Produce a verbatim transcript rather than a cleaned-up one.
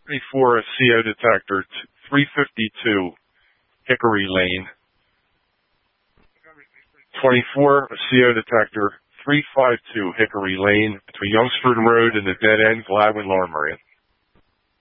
twenty-four, a C O detector, three fifty-two Hickory Lane. twenty-four, a C O detector, three fifty-two Hickory Lane, between Youngsford Road and the dead end, Gladwin, Lower Merion.